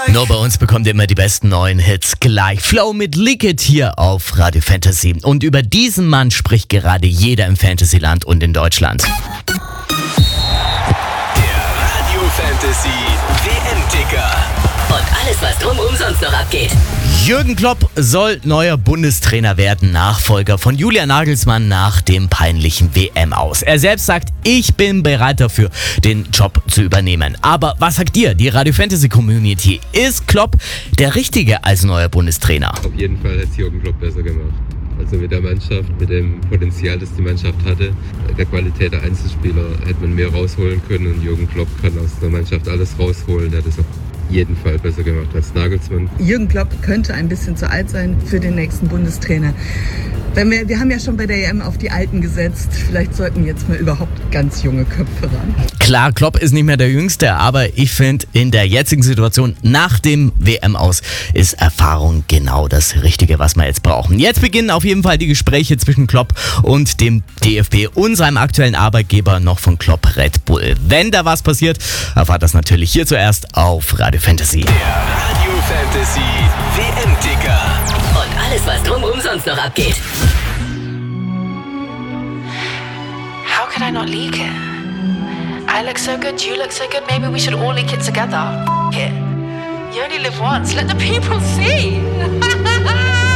Nur bei uns bekommt ihr immer die besten neuen Hits gleich. Flow mit Lick It hier auf Radio Fantasy. Und über diesen Mann spricht gerade jeder im Fantasyland und in Deutschland. Der Radio Fantasy WM-Ticker. Und alles, was drumherum sonst noch abgeht. Jürgen Klopp soll neuer Bundestrainer werden, Nachfolger von Julian Nagelsmann nach dem peinlichen WM-Aus. Er selbst sagt, ich bin bereit dafür, den Job zu übernehmen. Aber was sagt ihr, die Radio Fantasy Community? Ist Klopp der Richtige als neuer Bundestrainer? Auf jeden Fall hat es Jürgen Klopp besser gemacht. Also mit der Mannschaft, mit dem Potenzial, das die Mannschaft hatte, der Qualität der Einzelspieler, hätte man mehr rausholen können. Und Jürgen Klopp kann aus der Mannschaft alles rausholen. Der hat es auf jeden Fall besser gemacht als Nagelsmann. Jürgen Klopp könnte ein bisschen zu alt sein für den nächsten Bundestrainer. Wir haben ja schon bei der EM auf die Alten gesetzt. Vielleicht sollten jetzt mal überhaupt ganz junge Köpfe ran. Klar, Klopp ist nicht mehr der Jüngste, aber ich finde, in der jetzigen Situation nach dem WM-Aus ist Erfahrung genau das Richtige, was wir jetzt brauchen. Jetzt beginnen auf jeden Fall die Gespräche zwischen Klopp und dem DFB und seinem aktuellen Arbeitgeber noch von Klopp Red Bull. Wenn da was passiert, erfahrt das natürlich hier zuerst auf Radio Fantasy. Der Radio Fantasy WM-Ticker. Und alles, was drumherum sonst noch abgeht. How could I not leak it? I look so good, you look so good, maybe we should all leak it together. F*** it. You only live once, let the people see.